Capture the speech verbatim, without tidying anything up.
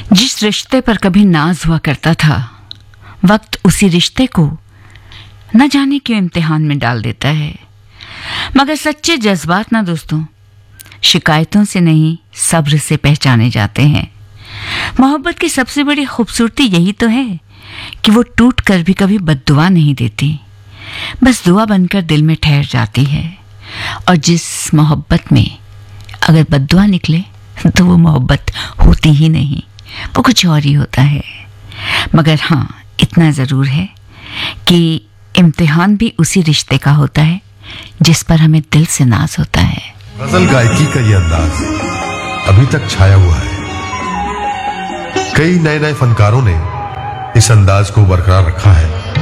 जिस रिश्ते पर कभी नाज हुआ करता था, वक्त उसी रिश्ते को न जाने क्यों इम्तिहान में डाल देता है। मगर सच्चे जज्बात ना दोस्तों शिकायतों से नहीं, सब्र से पहचाने जाते हैं। मोहब्बत की सबसे बड़ी खूबसूरती यही तो है कि वो टूट कर भी कभी बद्दुआ नहीं देती, बस दुआ बनकर दिल में ठहर जाती है। और जिस मोहब्बत में अगर बद्दुआ निकले तो वो मोहब्बत होती ही नहीं, वो कुछ और ही होता है। मगर हाँ, इतना ज़रूर है कि इम्तिहान भी उसी रिश्ते का होता है जिस पर हमें दिल से नाज होता है। गजल गायकी का ये अंदाज अभी तक छाया हुआ है। कई नए नए फनकारों ने इस अंदाज को बरकरार रखा है।